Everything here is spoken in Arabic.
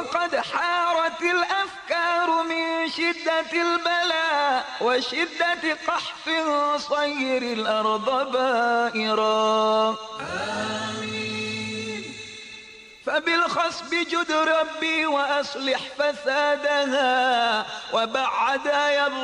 وقد حارت الأفكار من شدة البلاء وشدة قحف صير الأرض بائرا. فبالخصب جد ربي وأصلح فسادها وبعد يا